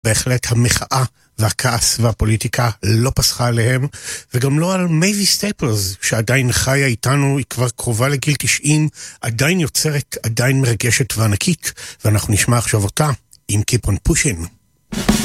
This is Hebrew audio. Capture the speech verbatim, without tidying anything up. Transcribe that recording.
בהחלט המחאה והכעס והפוליטיקה לא פסחה עליהם, וגם לא על מייבי סטייפלס, שעדיין חיה איתנו, היא כבר קרובה לגיל תשעים, עדיין יוצרת, עדיין מרגשת וענקית, ואנחנו נשמע עכשיו אותה עם Keep on Pushing.